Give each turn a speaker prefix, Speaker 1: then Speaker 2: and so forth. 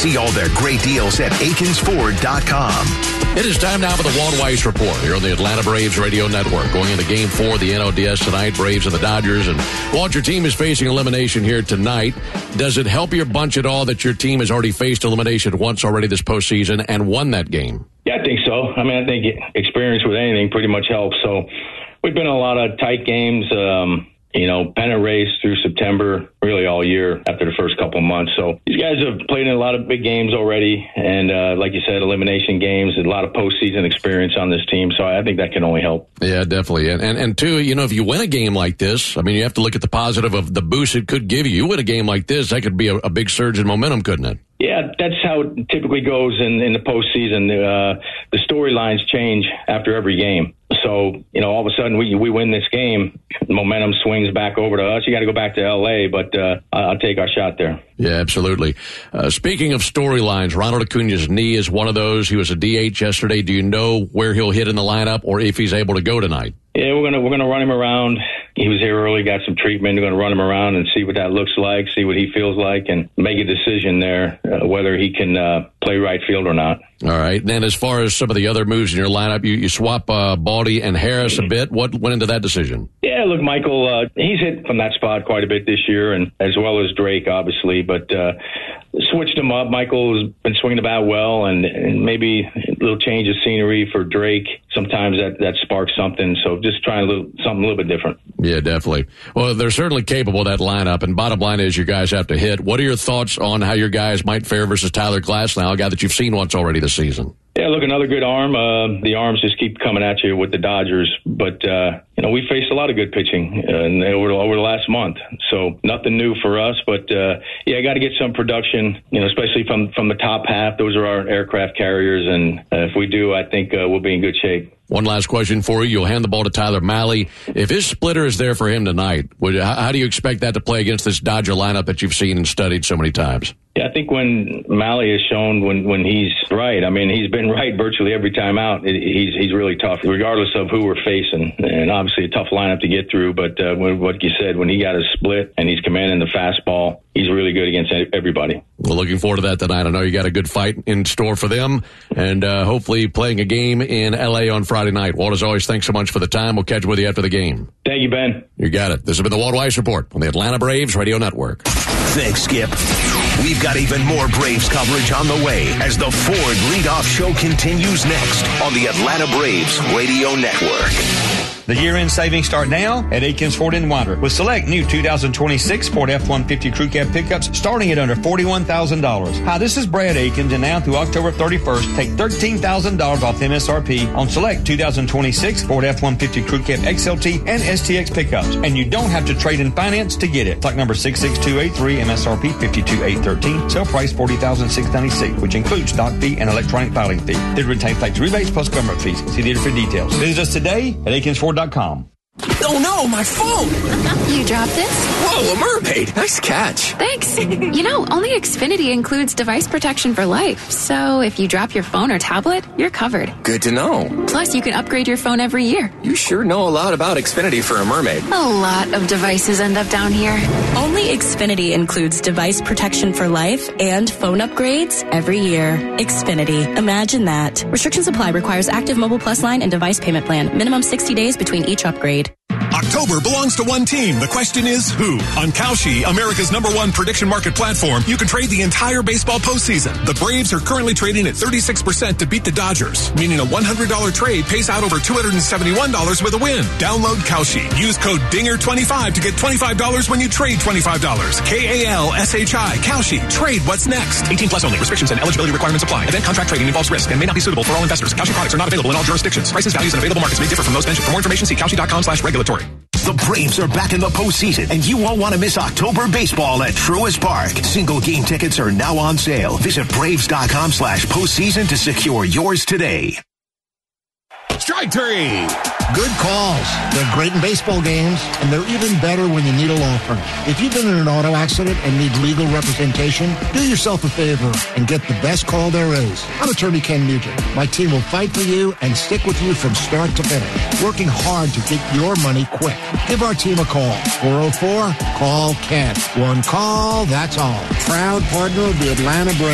Speaker 1: See all their great deals at AkinsFord.com.
Speaker 2: It is time now for the Walt Weiss Report here on the Atlanta Braves Radio Network. Going into Game 4 of the NLDS tonight, Braves and the Dodgers. And Walt, your team is facing elimination here tonight. Does it help your bunch at all that your team has already faced elimination once already this postseason and won that game?
Speaker 3: Yeah, I think so. I mean, I think experience with anything pretty much helps. So we've been in a lot of tight games, pennant race through September, really all year after the first couple of months. So these guys have played in a lot of big games already. And like you said, elimination games, a lot of postseason experience on this team. So I think that can only help.
Speaker 2: Yeah, definitely. And two, if you win a game like this, I mean, you have to look at the positive of the boost it could give you. You win a game like this, that could be a big surge in momentum, couldn't it?
Speaker 3: Yeah, that's how it typically goes in the postseason. The storylines change after every game. So, all of a sudden we win this game, momentum swings back over to us. You got to go back to L.A., but I'll take our shot there.
Speaker 2: Yeah, absolutely. Speaking of storylines, Ronald Acuna's knee is one of those. He was a DH yesterday. Do you know where he'll hit in the lineup or if he's able to go tonight?
Speaker 3: Yeah, we're gonna run him around. He was here early, got some treatment. We're going to run him around and see what that looks like, see what he feels like, and make a decision there whether he can play right field or not.
Speaker 2: All right. And then as far as some of the other moves in your lineup, you swap Baldy and Harris a bit. What went into that decision?
Speaker 3: Yeah, look, Michael, he's hit from that spot quite a bit this year, and as well as Drake, obviously. But switched him up. Michael's been swinging the bat well, and maybe a little change of scenery for Drake. Sometimes that sparks something. So just trying something a little bit different.
Speaker 2: Yeah, definitely. Well, they're certainly capable of that lineup, and bottom line is you guys have to hit. What are your thoughts on how your guys might fare versus Tyler Glasnow, a guy that you've seen once already this season?
Speaker 3: Yeah, look, another good arm. The arms just keep coming at you with the Dodgers. But, we faced a lot of good pitching over the last month. So nothing new for us. But, I got to get some production, especially from the top half. Those are our aircraft carriers. And if we do, I think we'll be in good shape.
Speaker 2: One last question for you. You'll hand the ball to Tyler Mahle. If his splitter is there for him tonight, how do you expect that to play against this Dodger lineup that you've seen and studied so many times?
Speaker 3: Yeah, I think when Mahle has shown when he's right, I mean, he's been right virtually every time out. He's really tough, regardless of who we're facing. And obviously a tough lineup to get through. But what you said, when he got his split and he's commanding the fastball, he's really good against everybody.
Speaker 2: Well, looking forward to that tonight. I know you got a good fight in store for them, and hopefully playing a game in L.A. on Friday night. Walt, as always, thanks so much for the time. We'll catch up with you after the game.
Speaker 3: Thank you, Ben.
Speaker 2: You got it. This has been the Walt Weiss Report on the Atlanta Braves Radio Network.
Speaker 1: Thanks, Skip. We've got even more Braves coverage on the way as the Ford Leadoff Show continues next on the Atlanta Braves Radio Network.
Speaker 4: The year-end savings start now at Akins Ford in Winder with select new 2026 Ford F-150 Crew Cab pickups starting at under $41,000. Hi, this is Brad Akins, and now through October 31st, take $13,000 off MSRP on select 2026 Ford F-150 Crew Cab XLT and STX pickups. And you don't have to trade in finance to get it. Stock number 66283, MSRP 52813, sale price $40,696, which includes stock fee and electronic filing fee. Did retain tax rebates plus government fees. See dealer for details. Visit us today at AkinsFord.com.
Speaker 5: Oh no, my phone!
Speaker 6: You dropped it?
Speaker 5: Whoa, a mermaid! Nice catch.
Speaker 6: Thanks. Only Xfinity includes device protection for life. So if you drop your phone or tablet, you're covered.
Speaker 5: Good to know.
Speaker 6: Plus, you can upgrade your phone every year.
Speaker 5: You sure know a lot about Xfinity for a mermaid.
Speaker 6: A lot of devices end up down here.
Speaker 7: Only Xfinity includes device protection for life and phone upgrades every year. Xfinity. Imagine that. Restrictions apply. Requires active Mobile Plus line and device payment plan. Minimum 60 days between each upgrade.
Speaker 8: October belongs to one team. The question is who? On Kalshi, America's #1 prediction market platform, you can trade the entire baseball postseason. The Braves are currently trading at 36% to beat the Dodgers, meaning a $100 trade pays out over $271 with a win. Download Kalshi. Use code DINGER25 to get $25 when you trade $25. KALSHI. Kalshi. Trade what's next. 18 plus only. Restrictions and eligibility requirements apply. Event contract trading involves risk and may not be suitable for all investors. Kalshi products are not available in all jurisdictions. Prices, values, and available markets may differ from those mentioned. For more information, see Kalshi.com/regulatory.
Speaker 1: The Braves are back in the postseason, and you won't want to miss October baseball at Truist Park. Single game tickets are now on sale. Visit Braves.com/postseason to secure yours today.
Speaker 9: Strike three. Good calls. They're great in baseball games, and they're even better when you need a law firm. If you've been in an auto accident and need legal representation, do yourself a favor and get the best call there is. I'm attorney Ken Nugent. My team will fight for you and stick with you from start to finish, working hard to get your money quick. Give our team a call. 404-CALL-KEN. One call, that's all. Proud partner of the Atlanta Braves.